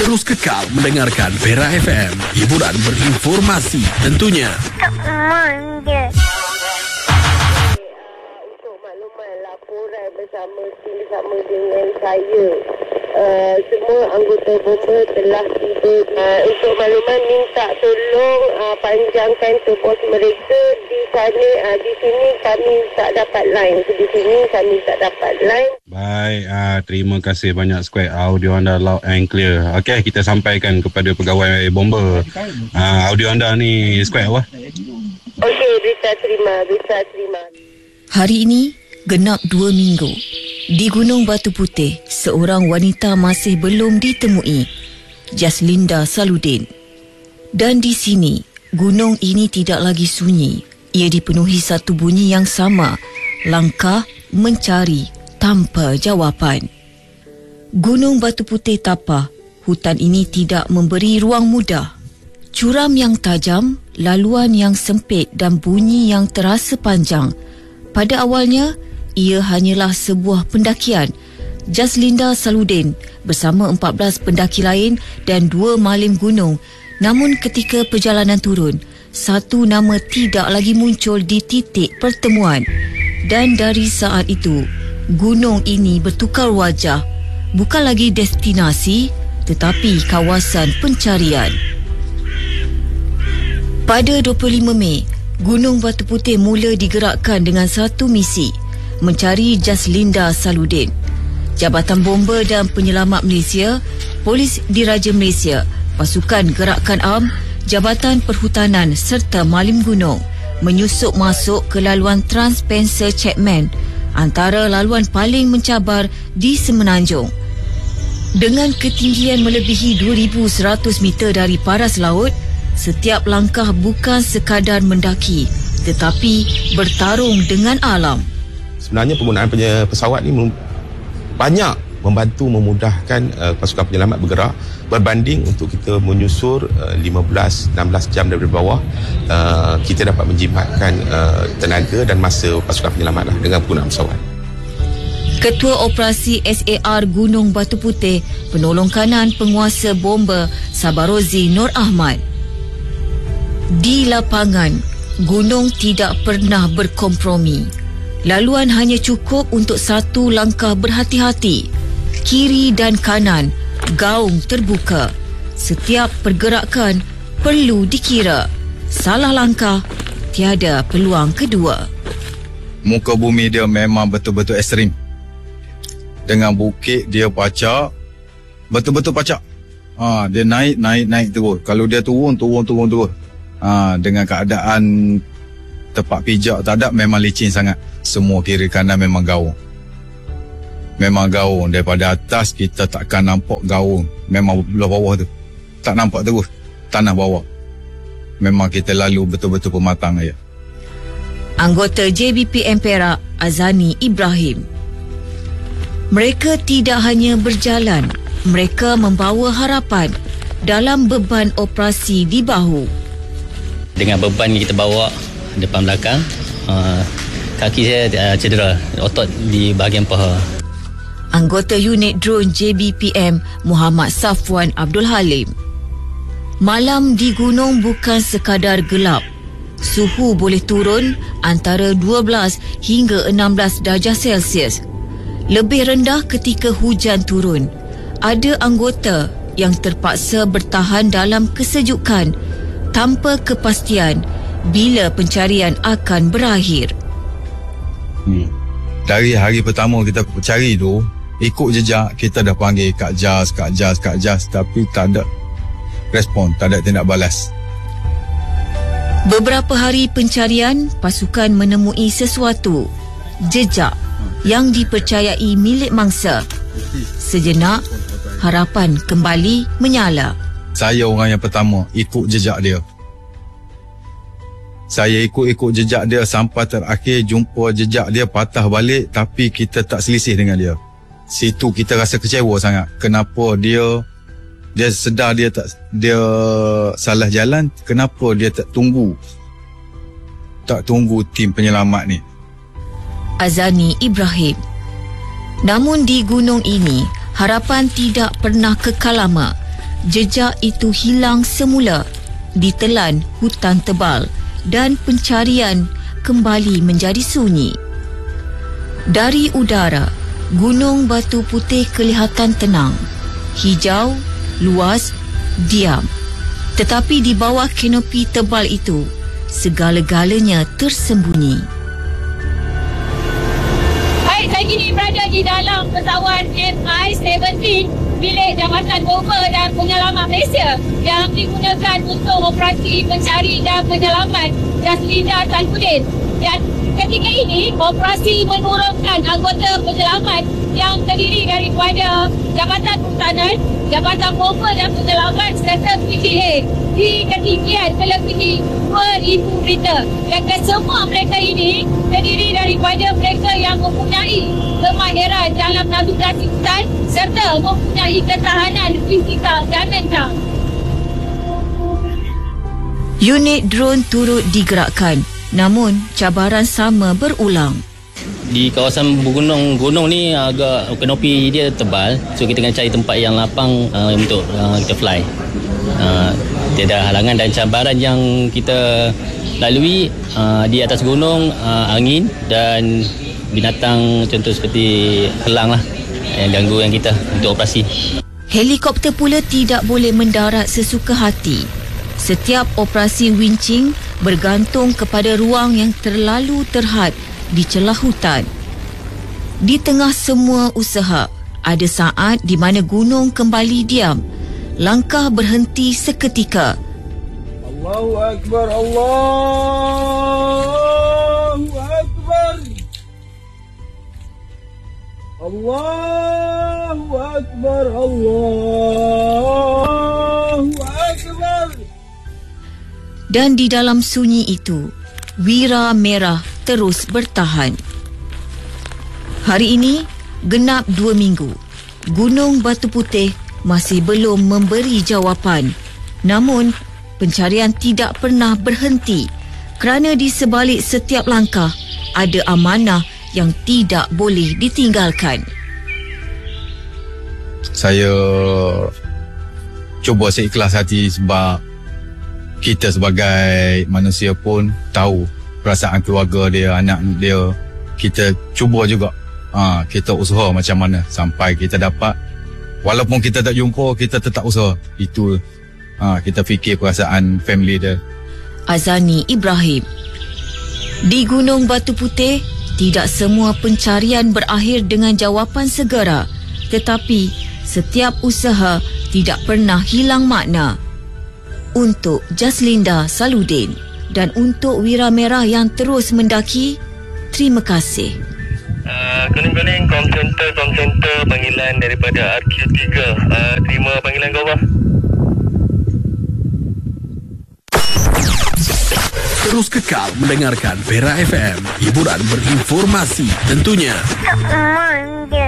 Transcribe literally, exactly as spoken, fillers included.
Terus kekal mendengarkan Perak F M. Hiburan berinformasi tentunya. Tak manja. Untuk makluman laporan bersama bersama dengan saya. Uh, semua anggota bomba telah tiba. Uh, untuk makluman minta tolong uh, panjangkan ke pos mereka di sana. Uh, di sini kami tak dapat line. Di sini kami tak dapat line. Baik, uh, terima kasih banyak Squad. Audio anda loud and clear. Okey, kita sampaikan kepada pegawai bomba. Uh, audio anda ni Squad apa? Okey, berita terima, berita terima. Hari ini genap dua minggu. Di Gunung Batu Putih, seorang wanita masih belum ditemui, Jaslinda Saludin. Dan di sini, gunung ini tidak lagi sunyi. Ia dipenuhi satu bunyi yang sama, langkah mencari tanpa jawapan. Gunung Batu Putih tapah, hutan ini tidak memberi ruang mudah. Curam yang tajam, laluan yang sempit dan bunyi yang terasa panjang. Pada awalnya, ia hanyalah sebuah pendakian. Jaslinda Saludin bersama empat belas pendaki lain dan dua malim gunung. Namun ketika perjalanan turun, satu nama tidak lagi muncul di titik pertemuan. Dan dari saat itu, gunung ini bertukar wajah. Bukan lagi destinasi, tetapi kawasan pencarian. Pada dua puluh lima Mei, Gunung Batu Putih mula digerakkan dengan satu misi, mencari Jaslinda Saludin. Jabatan Bomba dan Penyelamat Malaysia, Polis Diraja Malaysia, Pasukan Gerakan A M, Jabatan Perhutanan serta Malim Gunung menyusup masuk ke laluan Trans Spencer Chapman, antara laluan paling mencabar di Semenanjung. Dengan ketinggian melebihi dua ribu seratus meter dari paras laut, setiap langkah bukan sekadar mendaki, tetapi bertarung dengan alam. Sebenarnya penggunaan pesawat ni banyak membantu memudahkan uh, pasukan penyelamat bergerak berbanding untuk kita menyusur uh, lima belas enam belas jam daripada bawah. Uh, kita dapat menjimatkan uh, tenaga dan masa pasukan penyelamat lah dengan penggunaan pesawat. Ketua Operasi S A R Gunung Batu Putih, penolong kanan penguasa bomba Sabarozi Nur Ahmad. Di lapangan, gunung tidak pernah berkompromi. Laluan hanya cukup untuk satu langkah berhati-hati. Kiri dan kanan, gaung terbuka. Setiap pergerakan perlu dikira. Salah langkah, tiada peluang kedua. Muka bumi dia memang betul-betul ekstrim. Dengan bukit dia pacak, betul-betul pacak. Ha, dia naik, naik, naik terus. Kalau dia turun, turun, turun, turun. Ha, dengan keadaan tempat pijak tak ada, memang licin sangat. Semua kiri kanan memang gaung. Memang gaung. Daripada atas kita takkan nampak gaung. Memang belah bawah tu tak nampak terus tanah bawah. Memang kita lalu betul-betul pematang aja. Anggota J B P M Perak, Azani Ibrahim. Mereka tidak hanya berjalan, mereka membawa harapan dalam beban operasi di bahu. Dengan beban yang kita bawa depan belakang, uh, kaki saya uh, cedera, otot di bahagian paha. Anggota unit drone J B P M Muhammad Safwan Abdul Halim. Malam di gunung bukan sekadar gelap. Suhu boleh turun antara dua belas hingga enam belas darjah Celsius. Lebih rendah ketika hujan turun. Ada anggota yang terpaksa bertahan dalam kesejukan tanpa kepastian bila pencarian akan berakhir. Hmm. Dari hari pertama kita cari tu, ikut jejak, kita dah panggil Kak Jas, Kak Jas, Kak Jas, tapi tak ada respon, tak ada tindak balas. Beberapa hari pencarian, pasukan menemui sesuatu, jejak yang dipercayai milik mangsa. Sejenak, harapan kembali menyala. Saya orang yang pertama ikut jejak dia. Saya ikut-ikut jejak dia sampai terakhir jumpa jejak dia patah balik, tapi kita tak selisih dengan dia. Situ kita rasa kecewa sangat. Kenapa dia dia sedar dia tak dia salah jalan, kenapa dia tak tunggu tak tunggu tim penyelamat ni. Azani Ibrahim. Namun di gunung ini, harapan tidak pernah kekal lama. jejak itu hilang semula ditelan hutan tebal dan pencarian kembali menjadi sunyi. Dari udara, Gunung Batu Putih kelihatan tenang, hijau, luas, diam. Tetapi di bawah kanopi tebal itu, segala-galanya tersembunyi. Baik, saya kini berada di dalam pesawat M I tujuh belas milik Jabatan Bomber dan Penyelamat Malaysia yang digunakan untuk operasi pencari dan penyelamat Jaslinda Saludin. Dan ketika ini, operasi menurunkan anggota penyelamat yang terdiri daripada Jabatan Perhutanan, Jabatan Bomber dan Penyelamat serta P J A di ketinggian melebihi dua ribu meter. Dan kesemua mereka ini terdiri daripada mereka yang mempunyai kemahiran dalam navigasi hutan serta mempunyai ketahanan fizikal dan mental. Unit drone turut digerakkan, namun cabaran sama berulang. Di kawasan bergunung gunung ni agak kanopi dia tebal, so kita kena cari tempat yang lapang uh, untuk uh, kita fly. Uh, tiada halangan dan cabaran yang kita lalui uh, di atas gunung, uh, angin dan binatang contoh seperti helang lah yang ganggu yang kita untuk operasi. Helikopter pula tidak boleh mendarat sesuka hati. Setiap operasi winching bergantung kepada ruang yang terlalu terhad di celah hutan. Di tengah semua usaha, ada saat di mana gunung kembali diam. Langkah berhenti seketika. Allahu Akbar, Allahu Akbar. Allahu Akbar, Allahu Akbar. Dan di dalam sunyi itu, Wira Merah terus bertahan. Hari ini, genap dua minggu. Gunung Batu Putih masih belum memberi jawapan. Namun, pencarian tidak pernah berhenti kerana di sebalik setiap langkah ada amanah yang tidak boleh ditinggalkan. Saya cuba seikhlas hati sebab kita sebagai manusia pun tahu perasaan keluarga dia, anak dia. Kita cuba juga, ha, kita usaha macam mana sampai kita dapat. Walaupun kita tak jumpa, kita tetap usaha. Itu ha, kita fikir perasaan family dia. Azani Ibrahim. Di Gunung Batu Putih, tidak semua pencarian berakhir dengan jawapan segera, tetapi setiap usaha tidak pernah hilang makna. Untuk Jaslinda Saludin dan untuk Wira Merah yang terus mendaki, terima kasih. Uh, Kuning-kuning, kom center, kom center, panggilan daripada R Q tiga. Uh, terima panggilan kau, bah. Terus kekal mendengarkan Perak F M, hiburan berinformasi tentunya. Manja.